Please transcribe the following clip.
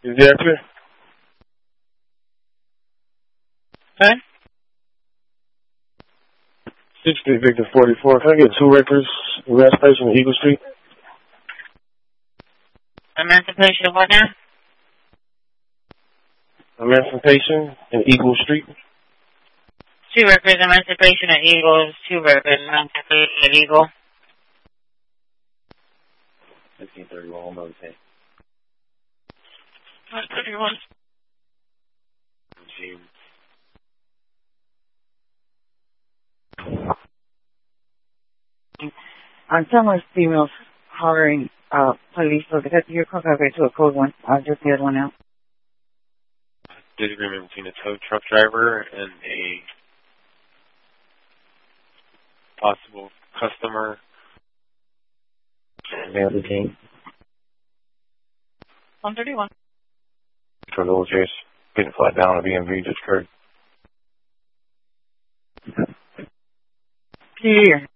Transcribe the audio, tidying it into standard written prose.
Is that clear? Okay. 60 Victor 44. Can I get 2 records? Emancipation on Eagle Street. Emancipation of what now? Emancipation and Eagle Street. 2 records, Emancipation of Eagles. 2 records, Emancipation of Eagle. 1531, I'm okay. 131. Someone's females hollering police, so they got your call to a code 1. I'll just the other one out. Disagreement between a tow truck driver and a possible customer. Male detained. 131. For Little Chase, getting flat down on the BMV just occurred. Clear.